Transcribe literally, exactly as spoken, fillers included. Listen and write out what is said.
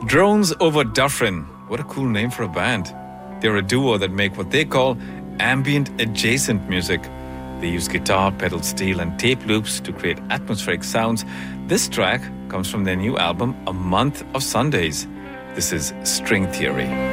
Drones over Dufferin. What a cool name for a band. They're a duo that make what they call ambient adjacent music. They use guitar, pedal steel and tape loops to create atmospheric sounds. This track comes from their new album, A Month of Sundays. This is String Theory.